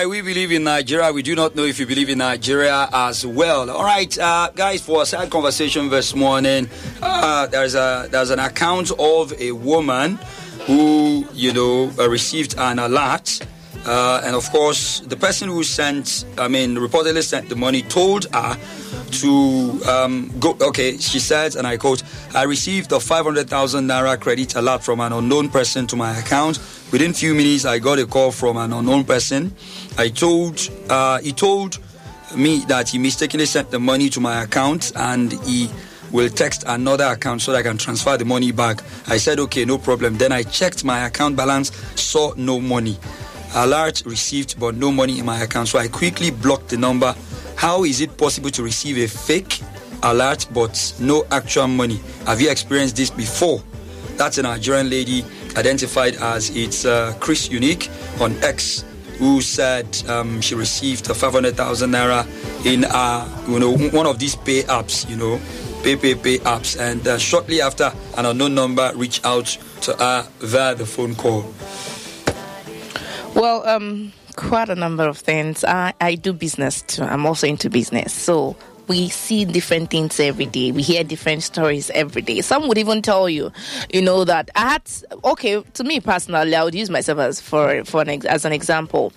right, we believe in Nigeria. We do not know if you believe in Nigeria as well. All right, guys, for a side conversation this morning, there's an account of a woman who, received an alert. And of course, the person who reportedly sent the money told her to go. Okay, she said, and I quote, "I received a 500,000 naira credit alert from an unknown person to my account. Within few minutes, I got a call from an unknown person. He told me that he mistakenly sent the money to my account and he will text another account so that I can transfer the money back. I said, okay, no problem. Then I checked my account balance, saw no money. Alert received, but no money in my account. So I quickly blocked the number. How is it possible to receive a fake alert but no actual money? Have you experienced this before?" That's a Nigerian lady identified as Chris Unique on X, who said she received 500,000 naira in one of these pay apps, pay apps, and shortly after, an unknown number reached out to her via the phone call. Well, quite a number of things. I do business too. I'm also into business. So we see different things every day. We hear different stories every day. Some would even tell you, that to me personally, I would use myself as an example.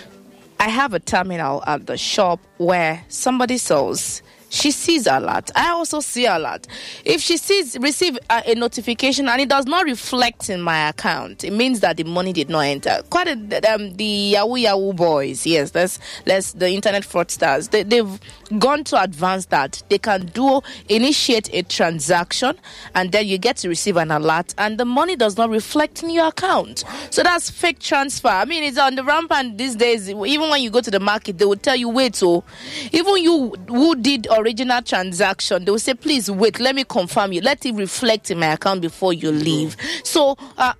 I have a terminal at the shop where somebody sells. She sees alert. I also see alert. If she receive a notification and it does not reflect in my account, it means that the money did not enter. The Yahoo boys, yes, that's the internet fraudsters. They've gone to advance that. They can initiate a transaction and then you get to receive an alert and the money does not reflect in your account. So that's fake transfer. I mean, it's on the rampant these days. Even when you go to the market, they will tell you, wait, even you who did original transaction, they will say, please wait, let me confirm you, let it reflect in my account before you leave. So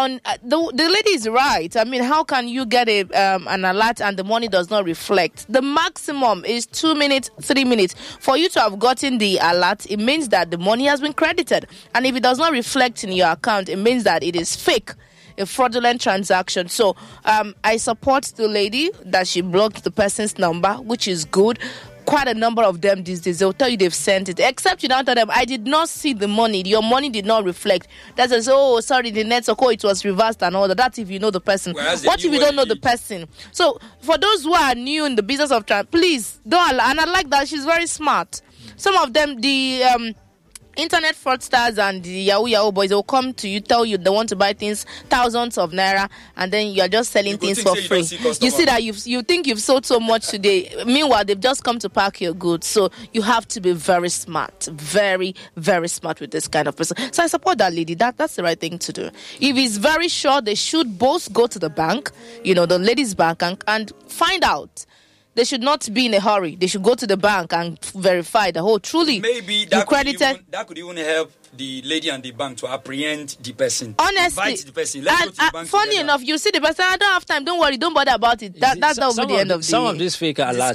the lady is right. I mean, how can you get an alert and the money does not reflect? The maximum is 2 minutes, 3 minutes. For you to have gotten the alert, it means that the money has been credited, and if it does not reflect in your account, it means that it is fake, a fraudulent transaction. So I support the lady that she blocked the person's number, which is good. Quite a number of them these days, they'll tell you they've sent it, except you don't tell them, I did not see the money, your money did not reflect. That says, oh, sorry, the network, it was reversed and all that. That's if you know the person. What if you don't know the person? So for those who are new in the business of please don't allow. And I like that she's very smart. Some of them, the internet fraudsters and the Yahoo boys, will come to you, tell you they want to buy things, thousands of naira, and then you are just selling things for free. You see that you think you've sold so much today. Meanwhile, they've just come to pack your goods. So you have to be very smart, very, very smart with this kind of person. So I support that lady. That's the right thing to do. If he's very sure, they should both go to the bank, the ladies' bank, and find out. They should not be in a hurry. They should go to the bank and verify the whole truly. Maybe that could even help the lady and the bank to apprehend the person. Honestly, invite the person. Let's go to the bank funny together. Enough, you see the person. I don't have time. Don't worry. Don't bother about it. That's not the end of the Some of these fake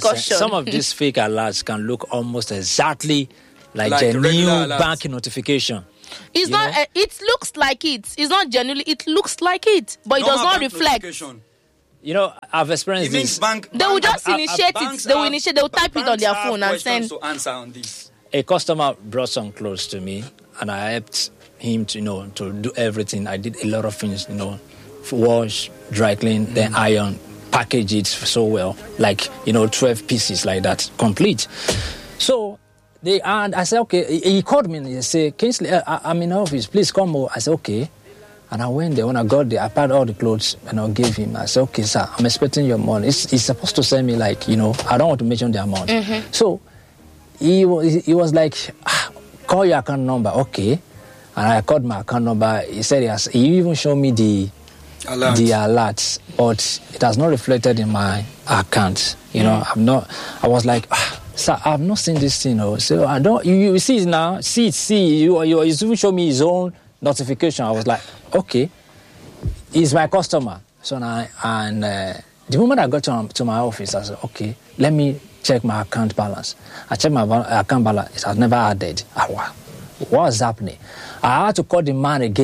alerts can look almost exactly like a new bank notification. It's not. It looks like it. It's not genuinely. It looks like it, but it does not reflect. I've experienced this. They will just initiate it. They will initiate. They will type it on their phone and send. To answer on this. A customer brought some clothes to me, and I helped him to do everything. I did a lot of things, wash, dry clean, then iron, package it so well, 12 pieces like that, complete. So I said, okay. He called me and he said, Kingsley, I'm in the office. Please come over. I said, okay. And I went there. When I got there, I packed all the clothes and I gave him. I said, okay, sir, I'm expecting your money. He's supposed to send me I don't want to mention the amount. Mm-hmm. So he was like, call your account number. Okay. And I called my account number. He said he even showed me the alerts, but it has not reflected in my account. I was like, sir, I've not seen this thing. So I don't, you see it now? See, you even show me his own notification. I was like, okay, he's my customer. So now, the moment I got to my office, I said, okay, let me check my account balance. I checked my account balance. It has never added. What's happening? I had to call the man again.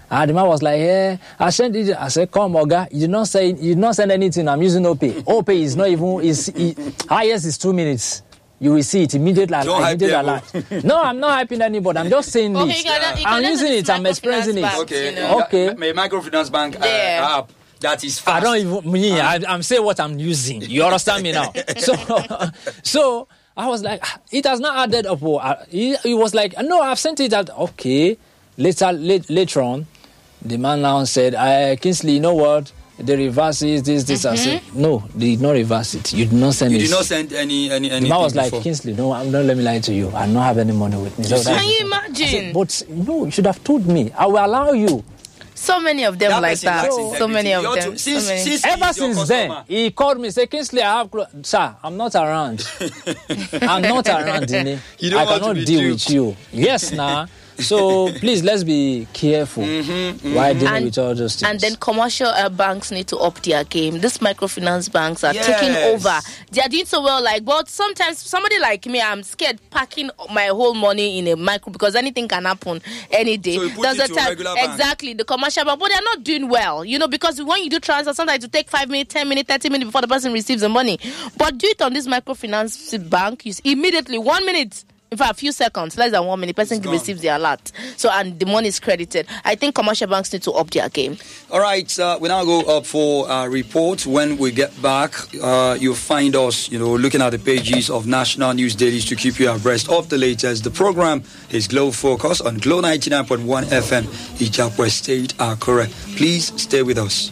And the man was like, yeah, I sent it. I said, come, Oga, you did not send anything. I'm using OPay. OPay is not even, highest is 2 minutes. You will see it immediately. No, I'm not hyping anybody. I'm just saying this. I'm using it. I'm experiencing it. Okay. My microfinance bank app. That is fast. I'm saying what I'm using. You understand me now? So I was like, it has not added up. He was like, no, I've sent it out. Okay. Later on, the man now said, Kingsley, you know what? The reverse is this. I said, no, they did not reverse it. You did not send it. You did not send any. The man was like, Kingsley, no, don't let me lie to you. I don't have any money with me. Can you imagine? I said, but no, you should have told me. I will allow you. So many of them like that. So many of them. Ever since then, he called me, said, Kingsley, sir, I'm not around. I'm not around, Dini. I cannot deal with you. Yes, nah. So please, let's be careful while dealing with all those things. And then commercial banks need to up their game. These microfinance banks are taking over. They are doing so well. But sometimes somebody like me, I'm scared packing my whole money in a micro because anything can happen any day. So you put it to a regular bank. Exactly, the commercial bank, but they're not doing well. Because when you do transfer, sometimes it take 5 minutes, 10 minutes, 30 minutes before the person receives the money. But do it on this microfinance bank. You immediately 1 minute. In fact, a few seconds, less than 1 minute, person receives the alert. So, and the money is credited. I think commercial banks need to up their game. All right, we now go up for a report. When we get back, you'll find us, looking at the pages of national news dailies to keep you abreast of the latest. The program is Glow Focus on Glow 99.1 FM, Ijapu State, Akure. Please stay with us.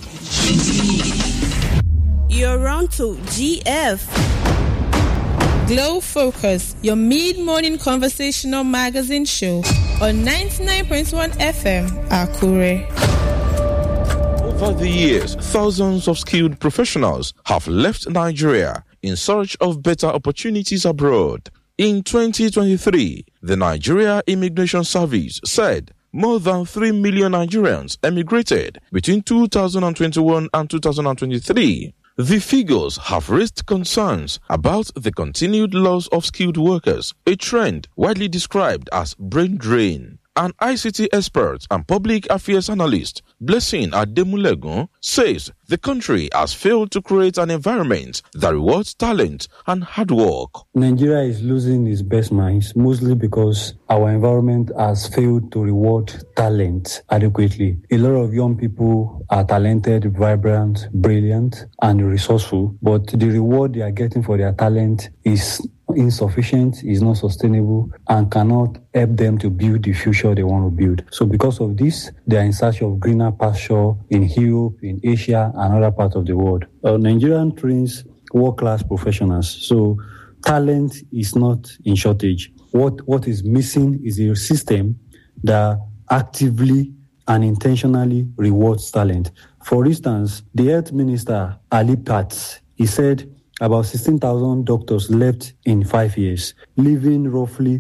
You're on to GF. Glow Focus, your mid-morning conversational magazine show on 99.1 FM, Akure. Over the years, thousands of skilled professionals have left Nigeria in search of better opportunities abroad. In 2023, the Nigeria Immigration Service said more than 3 million Nigerians emigrated between 2021 and 2023. The figures have raised concerns about the continued loss of skilled workers, a trend widely described as brain drain. An ICT expert and public affairs analyst, Blessing Ademulegun, says the country has failed to create an environment that rewards talent and hard work. Nigeria is losing its best minds, mostly because our environment has failed to reward talent adequately. A lot of young people are talented, vibrant, brilliant, and resourceful, but the reward they are getting for their talent is insufficient, is not sustainable, and cannot help them to build the future they want to build. So because of this, they are in search of greener pasture in Europe, in Asia, and other parts of the world. Nigerian trains world-class professionals, so talent is not in shortage. What is missing is a system that actively and intentionally rewards talent. For instance, the health minister, Ali Pat, he said about 16,000 doctors left in 5 years, leaving roughly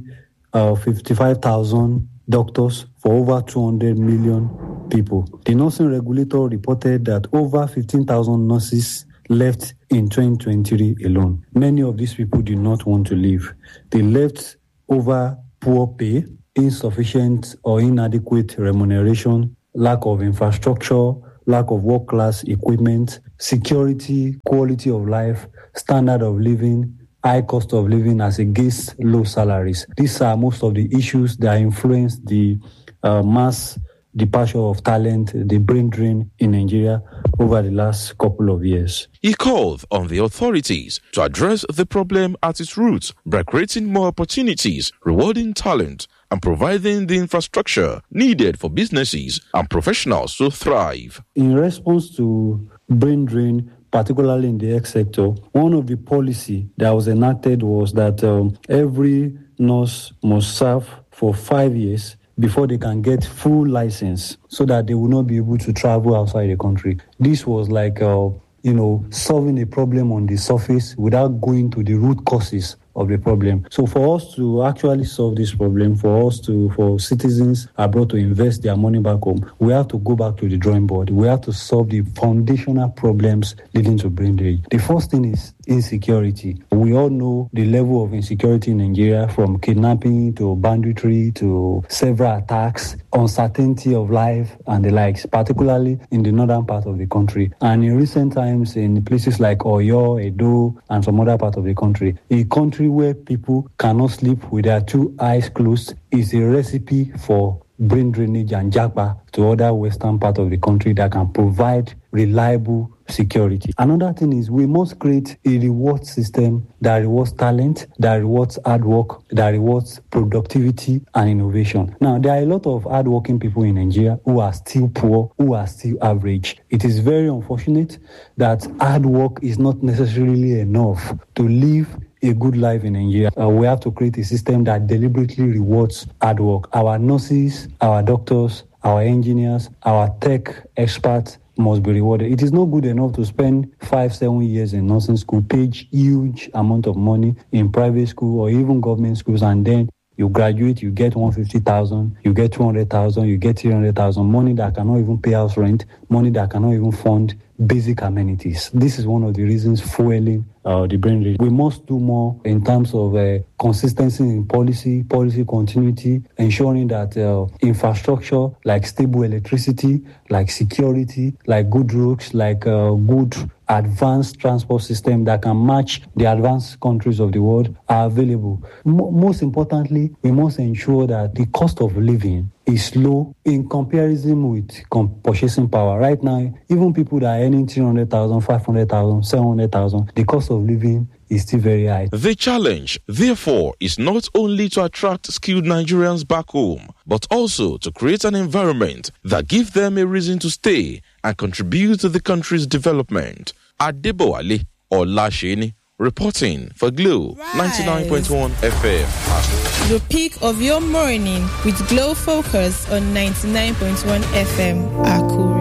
55,000 doctors for over 200 million people. The nursing regulator reported that over 15,000 nurses left in 2023 alone. Many of these people did not want to leave. They left over poor pay, insufficient or inadequate remuneration, lack of infrastructure, lack of world-class equipment, security, quality of life, standard of living, high cost of living as against low salaries. These are most of the issues that influence the mass departure of talent, the brain drain in Nigeria over the last couple of years. He called on the authorities to address the problem at its roots by creating more opportunities, rewarding talent, and providing the infrastructure needed for businesses and professionals to thrive. In response to brain drain, particularly in the health sector, one of the policy that was enacted was that every nurse must serve for 5 years before they can get full license so that they will not be able to travel outside the country. This was like, solving a problem on the surface without going to the root causes of the problem. So for us to actually solve this problem, for citizens abroad to invest their money back home, we have to go back to the drawing board. We have to solve the foundational problems leading to brain drain. The first thing is insecurity. We all know the level of insecurity in Nigeria, from kidnapping to banditry to several attacks, uncertainty of life and the likes, particularly in the northern part of the country. And in recent times, in places like Oyo, Edo, and some other part of the country, a country where people cannot sleep with their two eyes closed is a recipe for brain drainage and japa to other western part of the country that can provide reliable security. Another thing is we must create a reward system that rewards talent, that rewards hard work, that rewards productivity and innovation. Now, there are a lot of hardworking people in Nigeria who are still poor, who are still average. It is very unfortunate that hard work is not necessarily enough to live a good life in Nigeria. We have to create a system that deliberately rewards hard work. Our nurses, our doctors, our engineers, our tech experts must be rewarded. It is not good enough to spend 5-7 years in nursing school, pay huge amount of money in private school or even government schools, and then you graduate, you get 150,000, you get 200,000, you get 300,000, money that cannot even pay house rent, money that cannot even fund basic amenities. This is one of the reasons fueling the brain drain. We must do more in terms of consistency in policy continuity, ensuring that infrastructure like stable electricity, like security, like good roads, like good advanced transport system that can match the advanced countries of the world are available. Most importantly, we must ensure that the cost of living is low in comparison with purchasing power. Right now, even people that are earning 300,000, 500,000, 700,000, the cost of living is still very high. The challenge, therefore, is not only to attract skilled Nigerians back home, but also to create an environment that gives them a reason to stay and contribute to the country's development. Adebowale Olasheni, reporting for Glow 99.1 FM. The peak of your morning with Glow Focus on 99.1 FM, Akure.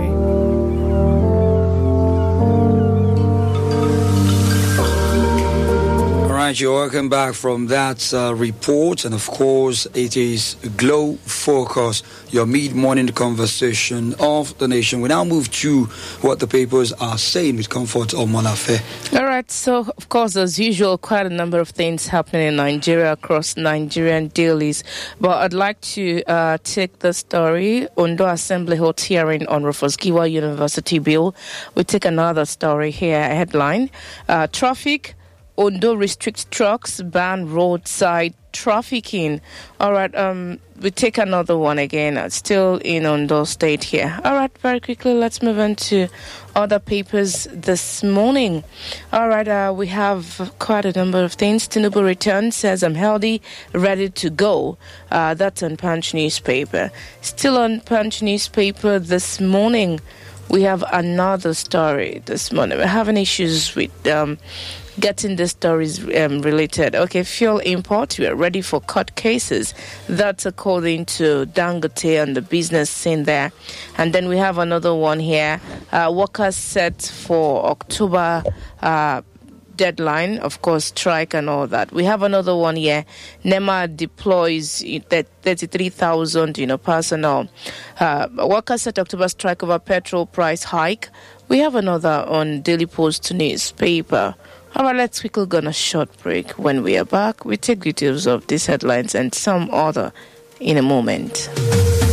Right, you're welcome back from that report, and of course it is Glow Focus, your mid-morning conversation of the nation. We now move to what the papers are saying with Comfort Omolafe. All right, so of course, as usual, quite a number of things happening in Nigeria across Nigerian dailies, but I'd like to take the story. Ondo Assembly holds hearing on Rufus Giwa University bill. We take another story here, a headline, traffic. Ondo restricts trucks, ban roadside trafficking. All right, we take another one again, still in Ondo State here. All right, very quickly, let's move on to other papers this morning. All right, we have quite a number of things. Tinubu returns, says I'm healthy, ready to go. That's on Punch newspaper. Still on Punch newspaper this morning, we have another story this morning. We're having issues with getting the stories related. Okay, fuel import, we are ready for court cases. That's according to Dangote and the business scene there. And then we have another one here. Workers set for October deadline, of course, strike and all that. We have another one here. NEMA deploys 33,000, personnel. Workers set October strike over petrol price hike. We have another on Daily Post newspaper. All right, let's quickly go on a short break. When we are back, we take details of these headlines and some other in a moment.